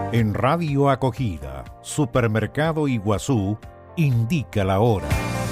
En Radio Acogida, Supermercado Iguazú, indica la hora.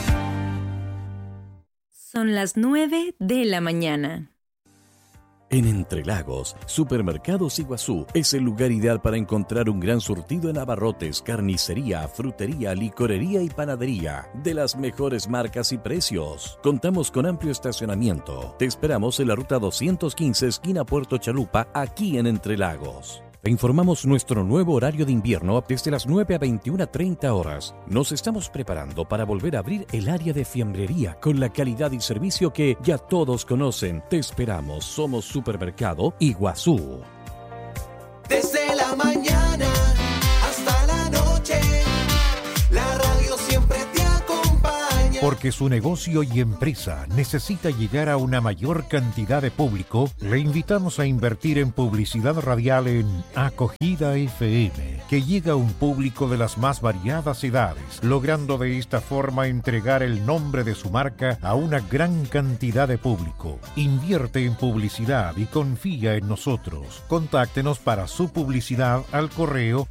Son las 9 de la mañana. En Entre Lagos, Supermercados Iguazú es el lugar ideal para encontrar un gran surtido en abarrotes, carnicería, frutería, licorería y panadería, de las mejores marcas y precios. Contamos con amplio estacionamiento. Te esperamos en la ruta 215, esquina Puerto Chalupa, aquí en Entre Lagos. Te informamos nuestro nuevo horario de invierno desde las 9 a 21:30 horas. Nos estamos preparando para volver a abrir el área de fiambrería con la calidad y servicio que ya todos conocen. Te esperamos. Somos Supermercado Iguazú. Desde la mañana hasta la noche, la radio siempre te acompaña. Porque su negocio y empresa necesita llegar a una mayor cantidad de público, le invitamos a invertir en publicidad radial en Acogida FM, que llega a un público de las más variadas edades, logrando de esta forma entregar el nombre de su marca a una gran cantidad de público. Invierte en publicidad y confía en nosotros. Contáctenos para su publicidad al correo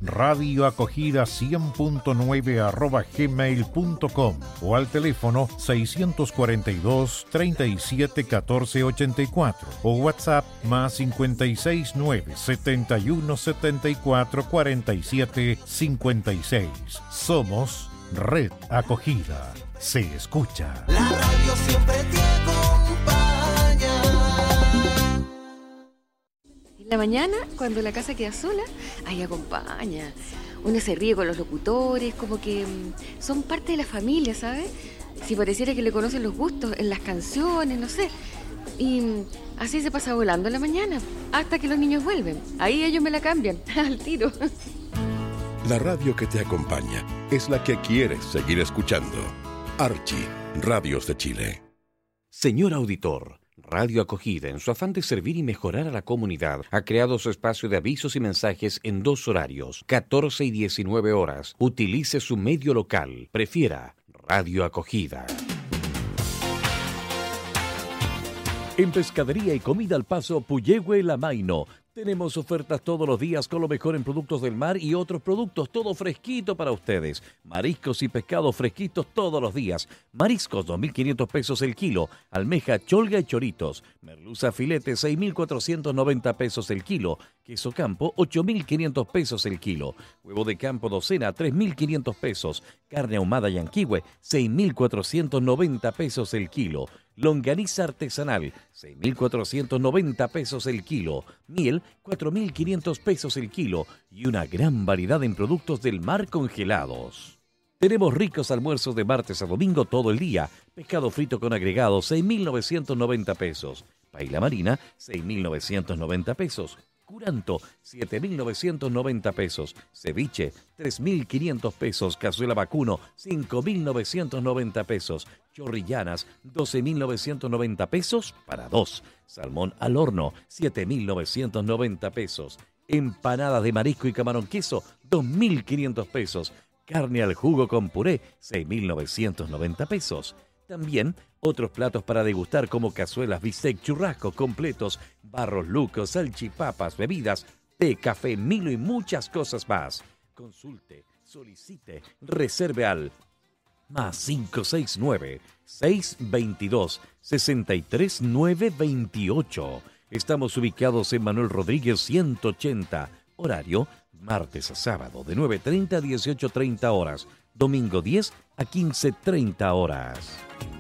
radioacogida100.9@gmail.com o al teléfono 642 37 14 84 o WhatsApp más 569 71 74 47 56. Somos Red Acogida. Se escucha. La radio siempre te acompaña. En la mañana, cuando la casa queda sola, ahí acompaña. Uno se ríe con los locutores, como que son parte de la familia, ¿sabes? Si pareciera que le conocen los gustos en las canciones, no sé. Y así se pasa volando en la mañana, hasta que los niños vuelven. Ahí ellos me la cambian, al tiro. La radio que te acompaña es la que quieres seguir escuchando. Archie, Radios de Chile. Señor auditor, Radio Acogida, en su afán de servir y mejorar a la comunidad, ha creado su espacio de avisos y mensajes en 2 horarios, 14 y 19 horas. Utilice su medio local. Prefiera Radio Acogida. En Pescadería y Comida al Paso, Puyehue La Maino. Tenemos ofertas todos los días con lo mejor en productos del mar y otros productos, todo fresquito para ustedes. Mariscos y pescados fresquitos todos los días. Mariscos, 2.500 pesos el kilo. Almeja, cholga y choritos. Merluza filete, 6.490 pesos el kilo. Queso campo, 8.500 pesos el kilo. Huevo de campo docena, 3.500 pesos. Carne ahumada yanquihue, 6.490 pesos el kilo. Longaniza artesanal, 6.490 pesos el kilo. Miel, 4.500 pesos el kilo. Y una gran variedad en productos del mar congelados. Tenemos ricos almuerzos de martes a domingo todo el día. Pescado frito con agregado, 6.990 pesos. Paila marina, 6.990 pesos. Curanto, 7.990 pesos. Ceviche, 3.500 pesos. Cazuela vacuno, 5.990 pesos. Chorrillanas, 12.990 pesos para 2. Salmón al horno, 7.990 pesos. Empanadas de marisco y camarón queso, 2.500 pesos. Carne al jugo con puré, 6.990 pesos. También otros platos para degustar como cazuelas, bistec, churrascos completos, barros lucos, salchipapas, bebidas, té, café, Milo y muchas cosas más. Consulte, solicite, reserve al más 569-622-63928. Estamos ubicados en Manuel Rodríguez 180, horario martes a sábado de 9:30 a 18:30 horas, domingo 10 a 15:30 horas.